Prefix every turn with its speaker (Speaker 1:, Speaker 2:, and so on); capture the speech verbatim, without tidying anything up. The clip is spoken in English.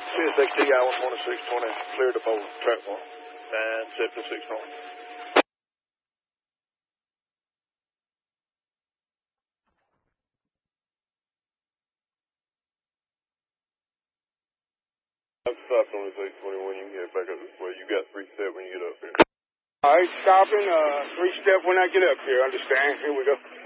Speaker 1: C S X D I one twenty-six twenty, cleared the boat, track one, nine seventy-six north. five twenty-six twenty-one, you can get back up this way. You got three step when you get up here.
Speaker 2: All right, stopping, uh, three step when I get up here, understand? Here we go.